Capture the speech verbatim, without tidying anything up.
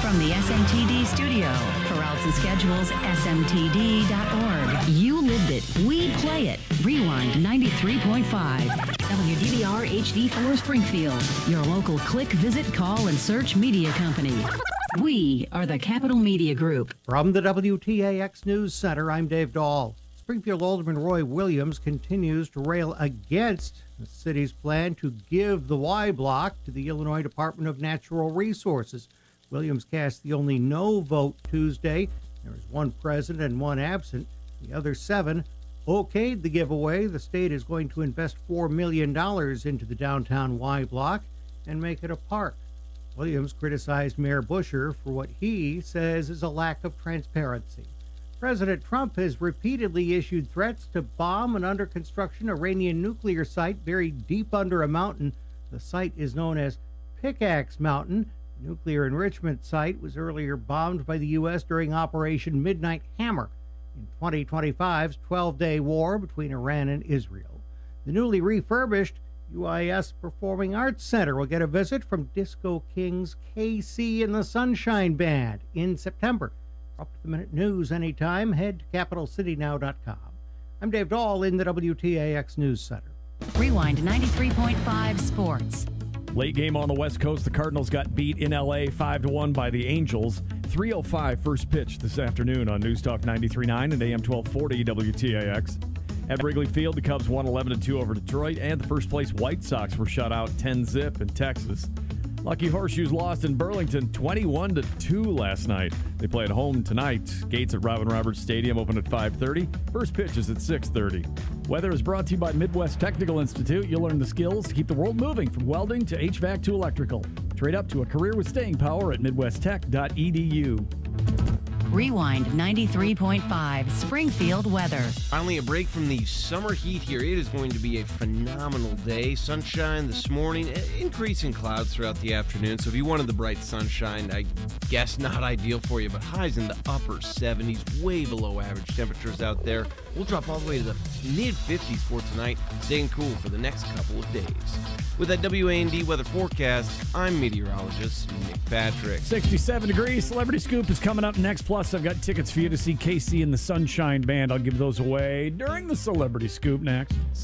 From the S M T D studio, for routes and schedules, S M T D dot org. You lived it. We play it. Rewind ninety-three point five. W D V R H D four Springfield. Your local click, visit, call, and search media company. We are the Capital Media Group. From the W T A X News Center, I'm Dave Dahl. Springfield Alderman Roy Williams continues to rail against the city's plan to give the Y Block to the Illinois Department of Natural Resources. Williams cast the only no vote Tuesday. There was one present and one absent. The other seven okayed the giveaway. The state is going to invest four million dollars into the downtown Y Block and make it a park. Williams criticized Mayor Busher for what he says is a lack of transparency. President Trump has repeatedly issued threats to bomb an under-construction Iranian nuclear site buried deep under a mountain. The site is known as Pickaxe Mountain. The nuclear enrichment site was earlier bombed by the U S during Operation Midnight Hammer in twenty twenty-five's twelve-day war between Iran and Israel. The newly refurbished U I S Performing Arts Center will get a visit from Disco Kings K C and the Sunshine Band in September. For up-to-the-minute news anytime, head to capital city now dot com. I'm Dave Dahl in the W T A X News Center. Rewind ninety-three point five Sports. Late game on the West Coast. The Cardinals got beat in L A five to one by the Angels. three oh five first pitch this afternoon on News Talk ninety-three point nine and A M twelve forty W T A X. At Wrigley Field, the Cubs won eleven to two over Detroit, and the first-place White Sox were shut out ten zip in Texas. Lucky Horseshoes lost in Burlington twenty-one to two last night. They play at home tonight. Gates at Robin Roberts Stadium open at five thirty. First pitch is at six thirty. Weather is brought to you by Midwest Technical Institute. You'll learn the skills to keep the world moving from welding to H V A C to electrical. Trade up to a career with staying power at midwest tech dot e d u. Rewind ninety-three point five Springfield weather. Finally, a break from the summer heat here. It is going to be a phenomenal day. Sunshine this morning, increasing clouds throughout the afternoon. So if you wanted the bright sunshine, I guess not ideal for you, but highs in the upper seventies, way below average temperatures out there. We'll drop all the way to the mid fifties for tonight, staying cool for the next couple of days. With that W A N D weather forecast, I'm meteorologist Nick Patrick. sixty-seven degrees. Celebrity Scoop is coming up next. Plus, I've got tickets for you to see K C and the Sunshine Band. I'll give those away during the Celebrity Scoop next.